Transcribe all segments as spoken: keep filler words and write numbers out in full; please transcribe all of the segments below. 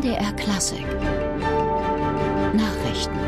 D R Klassik Nachrichten.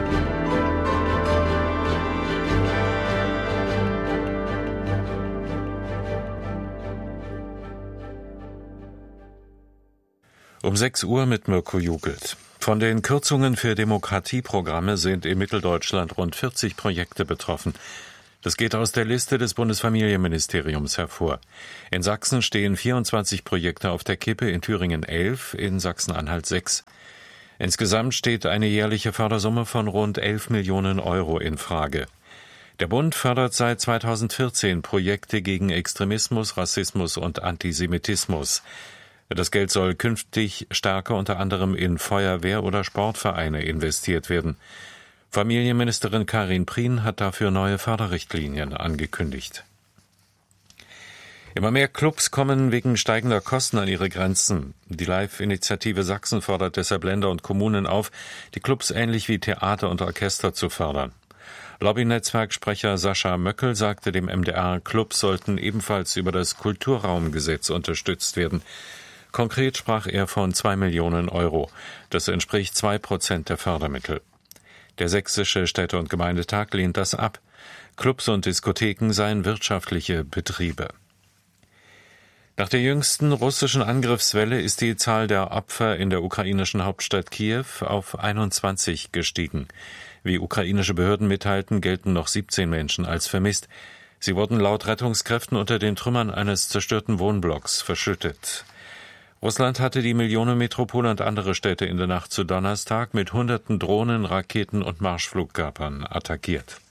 Um sechs Uhr mit Mirko Jugelt. Von den Kürzungen für Demokratieprogramme sind in Mitteldeutschland rund vierzig Projekte betroffen. Das geht aus der Liste des Bundesfamilienministeriums hervor. In Sachsen stehen vierundzwanzig Projekte auf der Kippe, in Thüringen elf, in Sachsen-Anhalt sechs. Insgesamt steht eine jährliche Fördersumme von rund elf Millionen Euro in Frage. Der Bund fördert seit zweitausendvierzehn Projekte gegen Extremismus, Rassismus und Antisemitismus. Das Geld soll künftig stärker unter anderem in Feuerwehr- oder Sportvereine investiert werden. Familienministerin Karin Prien hat dafür neue Förderrichtlinien angekündigt. Immer mehr Clubs kommen wegen steigender Kosten an ihre Grenzen. Die Live-Initiative Sachsen fordert deshalb Länder und Kommunen auf, die Clubs ähnlich wie Theater und Orchester zu fördern. Lobbynetzwerksprecher Sascha Möckel sagte dem M D R, Clubs sollten ebenfalls über das Kulturraumgesetz unterstützt werden. Konkret sprach er von zwei Millionen Euro. Das entspricht zwei Prozent der Fördermittel. Der Sächsische Städte- und Gemeindetag lehnt das ab. Clubs und Diskotheken seien wirtschaftliche Betriebe. Nach der jüngsten russischen Angriffswelle ist die Zahl der Opfer in der ukrainischen Hauptstadt Kiew auf einundzwanzig gestiegen. Wie ukrainische Behörden mitteilten, gelten noch siebzehn Menschen als vermisst. Sie wurden laut Rettungskräften unter den Trümmern eines zerstörten Wohnblocks verschüttet. Russland hatte die Millionenmetropole und andere Städte in der Nacht zu Donnerstag mit hunderten Drohnen, Raketen und Marschflugkörpern attackiert.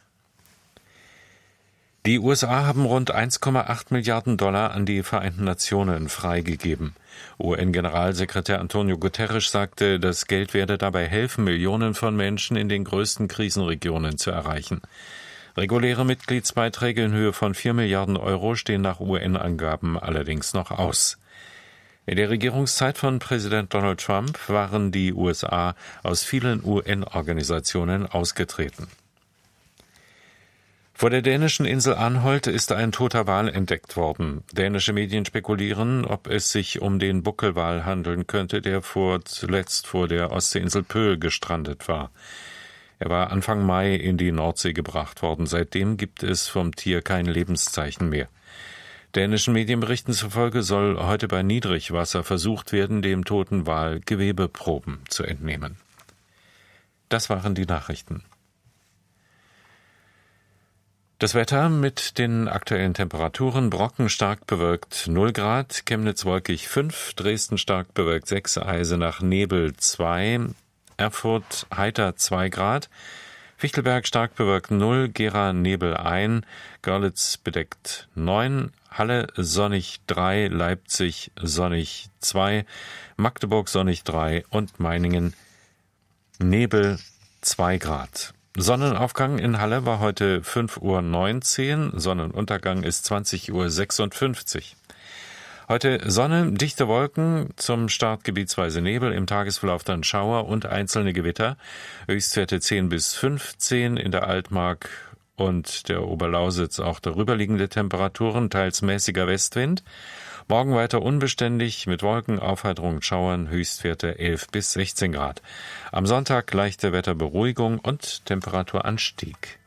Die U S A haben rund eins Komma acht Milliarden Dollar an die Vereinten Nationen freigegeben. U N-Generalsekretär Antonio Guterres sagte, das Geld werde dabei helfen, Millionen von Menschen in den größten Krisenregionen zu erreichen. Reguläre Mitgliedsbeiträge in Höhe von vier Milliarden Euro stehen nach U N-Angaben allerdings noch aus. In der Regierungszeit von Präsident Donald Trump waren die U S A aus vielen U N-Organisationen ausgetreten. Vor der dänischen Insel Anholt ist ein toter Wal entdeckt worden. Dänische Medien spekulieren, ob es sich um den Buckelwal handeln könnte, der vor, zuletzt vor der Ostseeinsel Pöhl gestrandet war. Er war Anfang Mai in die Nordsee gebracht worden. Seitdem gibt es vom Tier kein Lebenszeichen mehr. Dänischen Medienberichten zufolge soll heute bei Niedrigwasser versucht werden, dem toten Wal Gewebeproben zu entnehmen. Das waren die Nachrichten. Das Wetter mit den aktuellen Temperaturen: Brocken stark bewölkt null Grad, Chemnitz wolkig fünf, Dresden stark bewölkt sechs, Eisenach Nebel zwei, Erfurt heiter zwei Grad, Fichtelberg stark bewölkt null, Gera Nebel ein, Görlitz bedeckt neun, Halle sonnig drei, Leipzig sonnig zwei, Magdeburg sonnig drei und Meiningen Nebel zwei Grad. Sonnenaufgang in Halle war heute fünf Uhr neunzehn, Sonnenuntergang ist zwanzig Uhr sechsundfünfzig. Heute Sonne, dichte Wolken, zum Start gebietsweise Nebel, im Tagesverlauf dann Schauer und einzelne Gewitter. Höchstwerte zehn bis fünfzehn, in der Altmark und der Oberlausitz auch darüberliegende Temperaturen, teils mäßiger Westwind. Morgen weiter unbeständig mit Wolken, Aufheiterung und Schauern, Höchstwerte elf bis sechzehn Grad. Am Sonntag leichte Wetterberuhigung und Temperaturanstieg.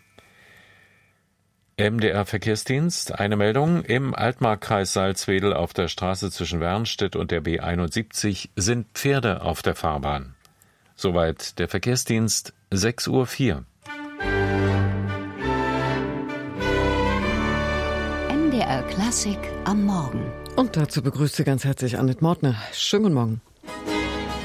M D R Verkehrsdienst, eine Meldung: Im Altmarkkreis Salzwedel auf der Straße zwischen Wernstedt und der B einundsiebzig sind Pferde auf der Fahrbahn. Soweit der Verkehrsdienst, sechs Uhr vier. M D R Klassik am Morgen. Und dazu begrüßt Sie ganz herzlich Annette Mortner. Schönen guten Morgen.